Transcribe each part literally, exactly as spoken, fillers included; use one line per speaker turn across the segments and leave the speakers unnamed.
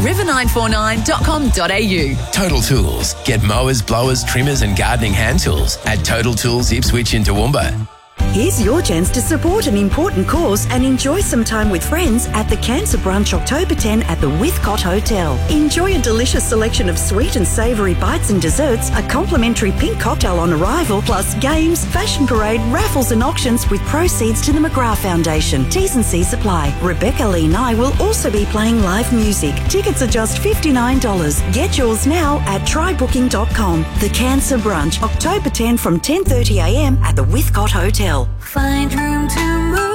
river nine four nine dot com dot a u.
Total Tools. Get mowers, blowers, trimmers and gardening hand tools at Total Tools Ipswich in Toowoomba.
Here's your chance to support an important cause and enjoy some time with friends at the Cancer Brunch October tenth at the Withcott Hotel. Enjoy a delicious selection of sweet and savoury bites and desserts, a complimentary pink cocktail on arrival, plus games, fashion parade, raffles and auctions with proceeds to the McGrath Foundation. T's and C's apply. Rebecca Lee Nye will also be playing live music. Tickets are just fifty-nine dollars. Get yours now at try booking dot com. The Cancer Brunch, October tenth from ten thirty a m at the Withcott Hotel.
Find room to move.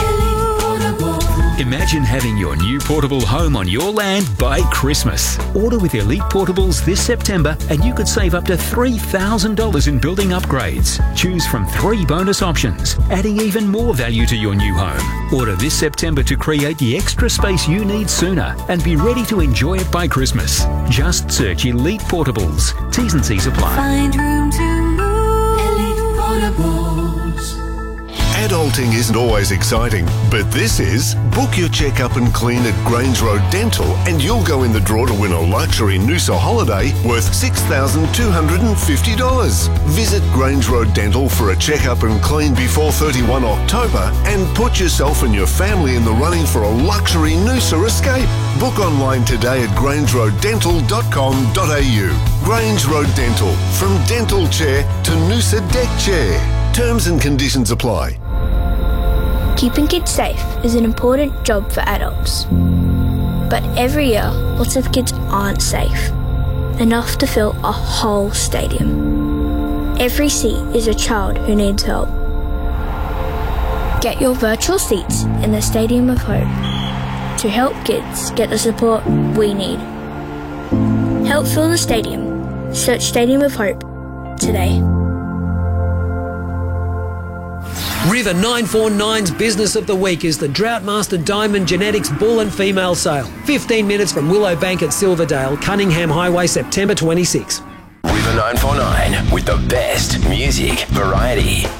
Imagine having your new portable home on your land by Christmas. Order with Elite Portables this September and you could save up to three thousand dollars in building upgrades. Choose from three bonus options, adding even more value to your new home. Order this September to create the extra space you need sooner and be ready to enjoy it by Christmas. Just search Elite Portables. T's and C's apply.
Find room to move. Elite Portables.
Adulting isn't always exciting, but this is. Book your checkup and clean at Grange Road Dental and you'll go in the draw to win a luxury Noosa holiday worth six thousand two hundred fifty dollars. Visit Grange Road Dental for a checkup and clean before thirty-first of October and put yourself and your family in the running for a luxury Noosa escape. Book online today at grange road dental dot com dot a u. Grange Road Dental, from dental chair to Noosa deck chair. Terms and conditions apply.
Keeping kids safe is an important job for adults. But every year, lots of kids aren't safe enough to fill a whole stadium. Every seat is a child who needs help. Get your virtual seats in the Stadium of Hope to help kids get the support we need. Help fill the stadium. Search Stadium of Hope today.
River nine four nine's Business of the Week is the Droughtmaster Diamond Genetics Bull and Female Sale. fifteen minutes from Willowbank at Silverdale, Cunningham Highway, September twenty-sixth.
River nine four nine with the best music variety.